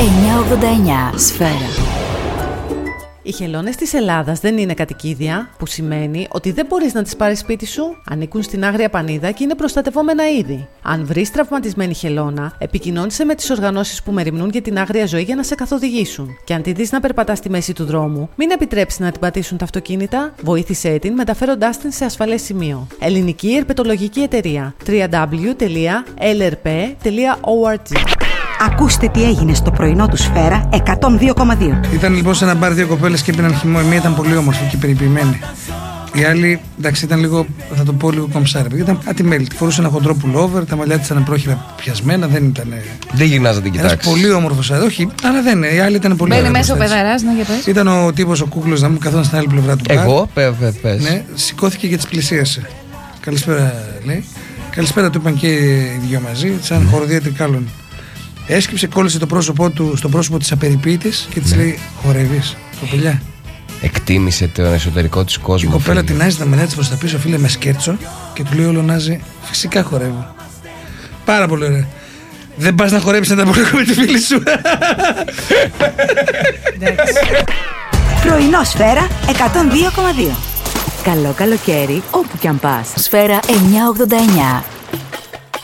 989 Σφαίρα. Οι χελώνες της Ελλάδας δεν είναι κατοικίδια, που σημαίνει ότι δεν μπορείς να τις πάρεις σπίτι σου. Ανήκουν στην Άγρια Πανίδα και είναι προστατευόμενα είδη. Αν βρεις τραυματισμένη χελώνα, επικοινώνησε με τις οργανώσεις που μεριμνούν για την άγρια ζωή για να σε καθοδηγήσουν. Και αν τη δεις να περπατά στη μέση του δρόμου, μην επιτρέψεις να την πατήσουν τα αυτοκίνητα, βοήθησέ την μεταφέροντάς την σε ασφαλές σημείο. Ελληνική Ερπετολογική Εταιρεία. www.lrp.org. Ακούστε τι έγινε στο πρωινό του Σφαίρα 102,2. Ήταν λοιπόν σε ένα μπαρ δύο κοπέλες και έπιναν χυμό. Η μία ήταν πολύ όμορφη και περιποιημένη. Η άλλη, εντάξει, ήταν λίγο, θα το πω λίγο κομψάρι. Ήταν ατιμέλητη. Φορούσε ένα χοντρό πουλόβερ, τα μαλλιά της ήταν πρόχειρα πιασμένα, δεν ήταν. Δεν γυρνάς να την κοιτάξεις. Ένας πολύ όμορφος, όχι, αλλά δεν είναι. Η άλλη ήταν πολύ όμορφη. Μπαίνει μέσα ο παιδαράς, να για πες. Ήταν ο τύπος ο κούκλος να μου καθόταν στην άλλη πλευρά του μπαρ. Εγώ, πες. Ναι, σηκώθηκε και τις πλησίασε. Καλησπέρα, λέει. Καλησπέρα, του είπαν και οι δυο μαζί, σαν χοροδία τρικάλων. Έσκυψε, κόλλησε το πρόσωπό του στο πρόσωπο της απεριποίητης και της λέει: χορεύεις, κοπελιά. Εκτίμησε τον εσωτερικό της κόσμο. Η κοπέλα τεινάζει τα μαλλιά της προς τα πίσω, φίλε, με σκέρτσο και του λέει όλο Νάζι: φυσικά χορεύω. Πάρα πολύ ωραία. Δεν πας να χορέψεις να τα με τη φίλη σου. Πρωινό Σφαίρα 102,2. Καλό καλοκαίρι όπου κι αν πας. Σφαίρα 989.